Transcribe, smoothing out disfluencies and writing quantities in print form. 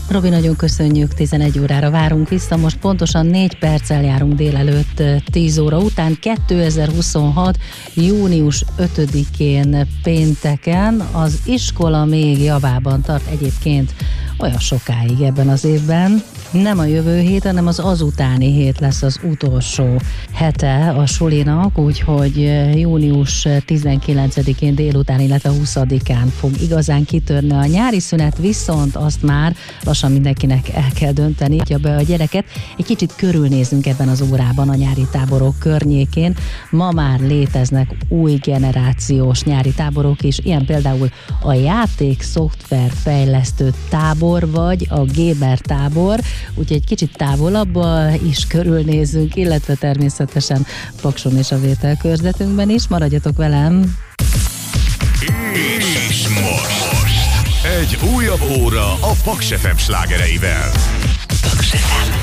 Robi, nagyon köszönjük, 11 órára várunk vissza, most pontosan 4 perccel járunk délelőtt 10 óra után, 2026. június 5-én pénteken. Az iskola még javában tart egyébként olyan sokáig ebben az évben. Nem a jövő hét, hanem az azutáni hét lesz az utolsó hete a sulinak, úgyhogy június 19-én délután, illetve 20-án fog igazán kitörni a nyári szünet, viszont azt már lassan mindenkinek el kell dönteni, hogy be a gyereket. Egy kicsit körülnézünk ebben az órában a nyári táborok környékén. Ma már léteznek új generációs nyári táborok is, ilyen például a játék szoftver fejlesztő tábor, vagy a Géber tábor, úgyhogy egy kicsit távolabb is körülnézünk, illetve természetesen Pakson és a vételkörzetünkben is. Maradjatok velem! És most egy újabb óra a Paks FM slágereivel.